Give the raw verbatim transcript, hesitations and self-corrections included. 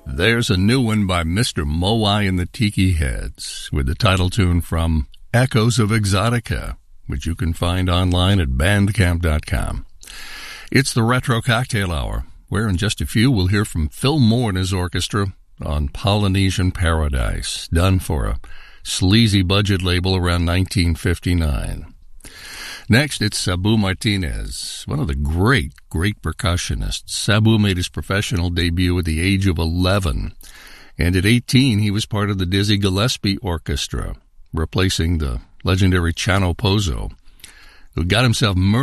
There's a new one by Mister Moai and the Tiki Heads with the title tune from Echoes of Exotica, which you can find online at bandcamp dot com. It's the Retro Cocktail Hour, where in just a few we'll hear from Phil Moore and his orchestra on Polynesian Paradise, done for a sleazy budget label around nineteen fifty-nine. Next, it's Sabu Martinez, one of the great, great percussionists. Sabu made his professional debut at the age of eleven, and at eighteen he was part of the Dizzy Gillespie Orchestra, replacing the legendary Chano Pozo, who got himself murdered